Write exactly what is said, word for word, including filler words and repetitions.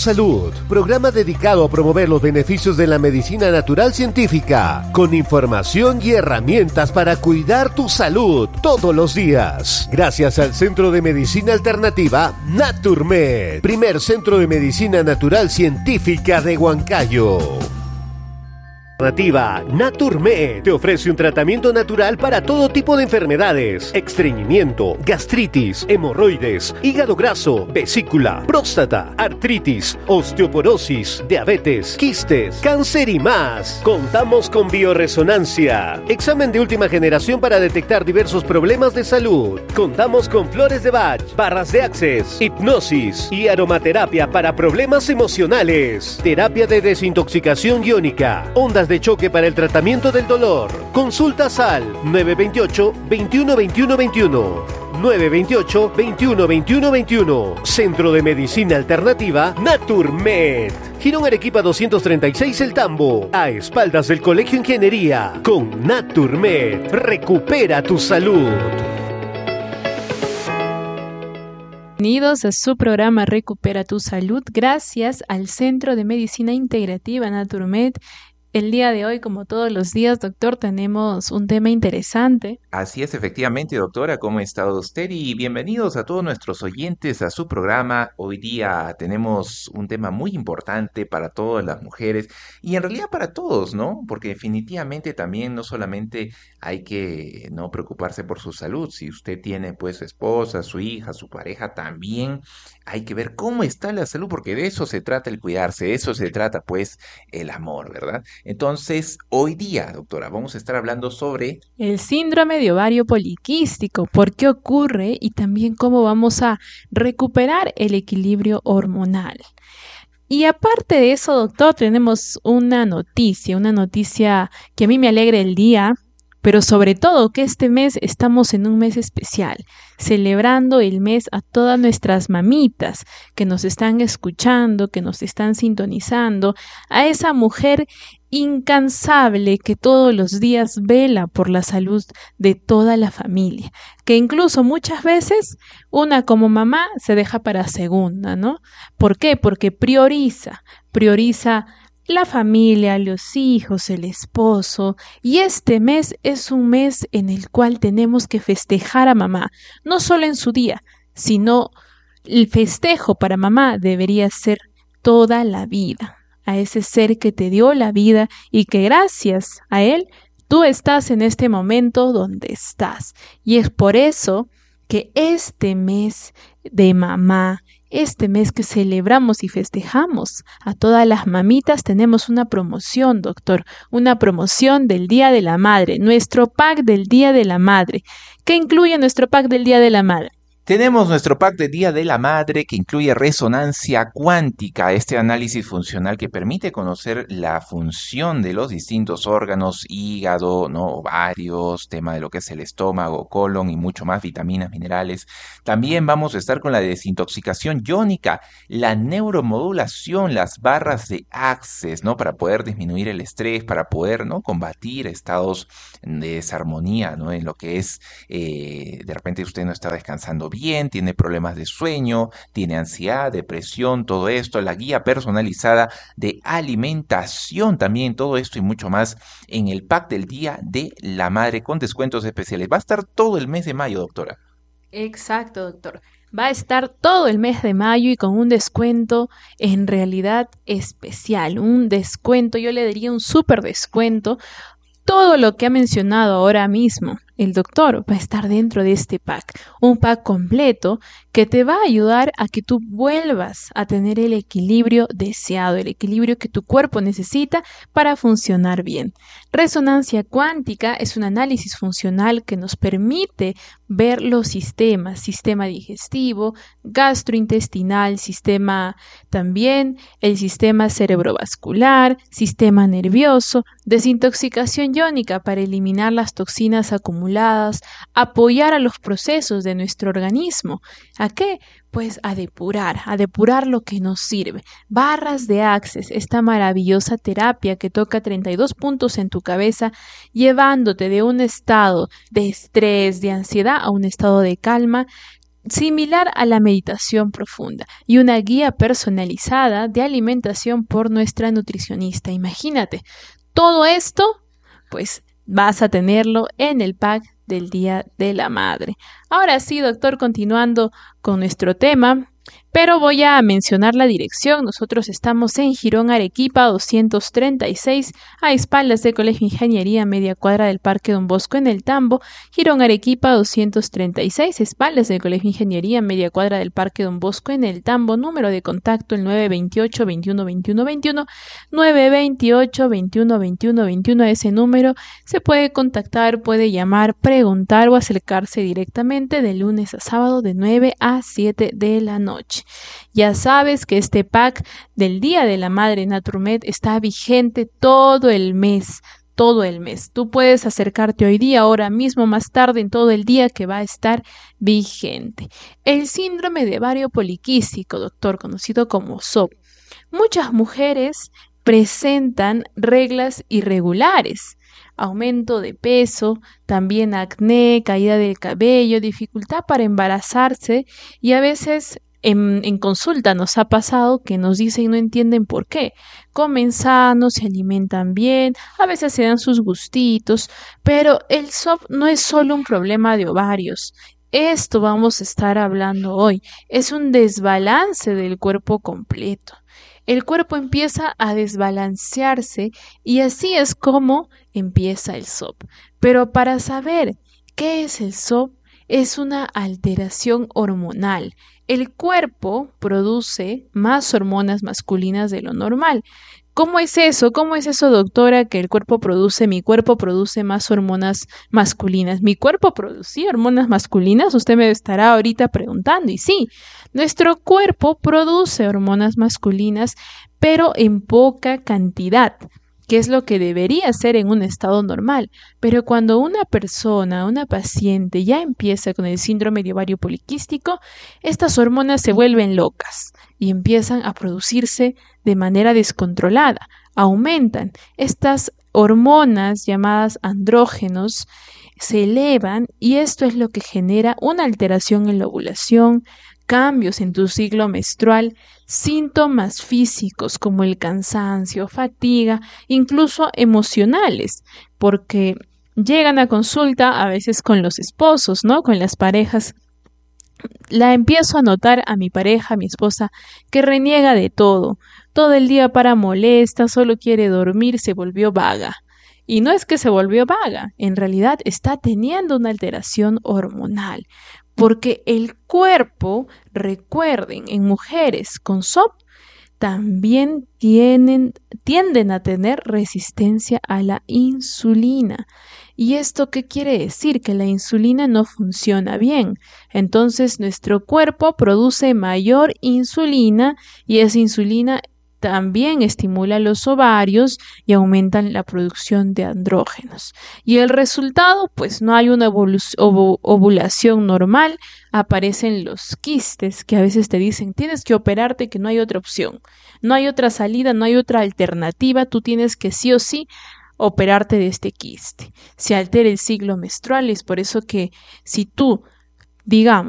Salud, programa dedicado a promover los beneficios de la medicina natural científica, con información y herramientas para cuidar tu salud todos los días. Gracias al Centro de Medicina Alternativa Naturmed, primer centro de medicina natural científica de Huancayo. Alternativa Naturmed te ofrece un tratamiento natural para todo tipo de enfermedades: estreñimiento, gastritis, hemorroides, hígado graso, vesícula, próstata, artritis, osteoporosis, diabetes, quistes, cáncer y más. Contamos con bioresonancia, examen de última generación para detectar diversos problemas de salud. Contamos con flores de Bach, barras de Access, hipnosis y aromaterapia para problemas emocionales, terapia de desintoxicación iónica, ondas de de choque para el tratamiento del dolor. Consultas al nueve dos ocho, veintiuno veintiuno veintiuno. nueve dos ocho, veintiuno veintiuno veintiuno. Centro de Medicina Alternativa Naturmed. Girón Arequipa doscientos treinta y seis El Tambo, a espaldas del Colegio Ingeniería. Con Naturmed, recupera tu salud. Bienvenidos a su programa Recupera tu Salud, gracias al Centro de Medicina Integrativa Naturmed. El día de hoy, como todos los días, doctor, tenemos un tema interesante. Así es, efectivamente, doctora, ¿cómo ha estado usted? Y bienvenidos a todos nuestros oyentes a su programa. Hoy día tenemos un tema muy importante para todas las mujeres y en realidad para todos, ¿no? Porque definitivamente también no solamente hay que no preocuparse por su salud. Si usted tiene pues su esposa, su hija, su pareja, también hay que ver cómo está la salud, porque de eso se trata el cuidarse, de eso se trata pues el amor, ¿verdad? Entonces, hoy día, doctora, vamos a estar hablando sobre el síndrome de ovario poliquístico, por qué ocurre y también cómo vamos a recuperar el equilibrio hormonal. Y aparte de eso, doctor, tenemos una noticia, una noticia que a mí me alegra el día, pero sobre todo que este mes estamos en un mes especial, celebrando el mes a todas nuestras mamitas que nos están escuchando, que nos están sintonizando, a esa mujer incansable que todos los días vela por la salud de toda la familia, que incluso muchas veces una como mamá se deja para segunda, ¿no? ¿Por qué? Porque prioriza, prioriza la familia, los hijos, el esposo, y este mes es un mes en el cual tenemos que festejar a mamá, no solo en su día, sino el festejo para mamá debería ser toda la vida, a ese ser que te dio la vida y que gracias a él tú estás en este momento donde estás. Y es por eso que este mes de mamá, este mes que celebramos y festejamos a todas las mamitas, tenemos una promoción, doctor, una promoción del Día de la Madre, nuestro pack del Día de la Madre. ¿Qué incluye nuestro pack del Día de la Madre? Tenemos nuestro pack de Día de la Madre que incluye resonancia cuántica, este análisis funcional que permite conocer la función de los distintos órganos, hígado, ¿no? Ovarios, tema de lo que es el estómago, colon y mucho más, vitaminas, minerales. También vamos a estar con la desintoxicación iónica, la neuromodulación, las barras de Access, ¿no? Para poder disminuir el estrés, para poder, ¿no? combatir estados de desarmonía, ¿no? En lo que es, eh, de repente usted no está descansando bien, tiene problemas de sueño, tiene ansiedad, depresión, todo esto, la guía personalizada de alimentación también, todo esto y mucho más en el pack del Día de la Madre con descuentos especiales. Va a estar todo el mes de mayo, doctora. Exacto, doctor. Va a estar todo el mes de mayo y con un descuento en realidad especial, un descuento, yo le diría un súper descuento. Todo lo que ha mencionado ahora mismo el doctor va a estar dentro de este pack, un pack completo que te va a ayudar a que tú vuelvas a tener el equilibrio deseado, el equilibrio que tu cuerpo necesita para funcionar bien. Resonancia cuántica es un análisis funcional que nos permite ver los sistemas, sistema digestivo, gastrointestinal, sistema también, el sistema cerebrovascular, sistema nervioso, desintoxicación iónica para eliminar las toxinas acumuladas, apoyar a los procesos de nuestro organismo. ¿A qué? Pues a depurar, a depurar lo que nos sirve. Barras de Access, esta maravillosa terapia que toca treinta y dos puntos en tu cabeza, llevándote de un estado de estrés, de ansiedad, a un estado de calma, similar a la meditación profunda y una guía personalizada de alimentación por nuestra nutricionista. Imagínate, todo esto, pues vas a tenerlo en el pack del Día de la Madre. Ahora sí, doctor, continuando con nuestro tema, pero voy a mencionar la dirección. Nosotros estamos en Girón Arequipa doscientos treinta y seis, a espaldas del Colegio de Ingeniería, media cuadra del Parque Don Bosco en el Tambo. Girón Arequipa doscientos treinta y seis, espaldas del Colegio de Ingeniería, media cuadra del Parque Don Bosco en el Tambo. Número de contacto el nueve veintiocho, veintiuno, veintiuno, veintiuno, nueve veintiocho, veintiuno, veintiuno, veintiuno. A ese número se puede contactar, puede llamar, preguntar o acercarse directamente de lunes a sábado de nueve a siete de la noche. Ya sabes que este pack del Día de la Madre Naturmed está vigente todo el mes, todo el mes. Tú puedes acercarte hoy día, ahora mismo, más tarde, en todo el día que va a estar vigente. El síndrome de ovario poliquístico, doctor, conocido como S O P. Muchas mujeres presentan reglas irregulares, aumento de peso, también acné, caída del cabello, dificultad para embarazarse y a veces En, en consulta nos ha pasado que nos dicen y no entienden por qué. Comen sanos, se alimentan bien, a veces se dan sus gustitos, pero el S O P no es solo un problema de ovarios. Esto vamos a estar hablando hoy. Es un desbalance del cuerpo completo. El cuerpo empieza a desbalancearse y así es como empieza el S O P. Pero para saber qué es el S O P, es una alteración hormonal. El cuerpo produce más hormonas masculinas de lo normal. ¿Cómo es eso? ¿Cómo es eso, doctora, que el cuerpo produce, mi cuerpo produce más hormonas masculinas? ¿Mi cuerpo producía hormonas masculinas? Usted me estará ahorita preguntando. Y sí, nuestro cuerpo produce hormonas masculinas, pero en poca cantidad, que es lo que debería ser en un estado normal. Pero cuando una persona, una paciente ya empieza con el síndrome de ovario poliquístico, estas hormonas se vuelven locas y empiezan a producirse de manera descontrolada. Aumentan. Estas hormonas llamadas andrógenos se elevan y esto es lo que genera una alteración en la ovulación, cambios en tu ciclo menstrual, síntomas físicos como el cansancio, fatiga, incluso emocionales, porque llegan a consulta a veces con los esposos, ¿no? Con las parejas. La empiezo a notar a mi pareja, a mi esposa, que reniega de todo. Todo el día para molesta, solo quiere dormir, se volvió vaga. Y no es que se volvió vaga, en realidad está teniendo una alteración hormonal. Porque el cuerpo, recuerden, en mujeres con S O P también tienen, tienden a tener resistencia a la insulina. ¿Y esto qué quiere decir? Que la insulina no funciona bien. Entonces nuestro cuerpo produce mayor insulina y esa insulina también estimula los ovarios y aumentan la producción de andrógenos. Y el resultado, pues no hay una ovulación normal, aparecen los quistes que a veces te dicen, tienes que operarte, que no hay otra opción, no hay otra salida, no hay otra alternativa, tú tienes que sí o sí operarte de este quiste. Se altera el ciclo menstrual, es por eso que si tú, digamos,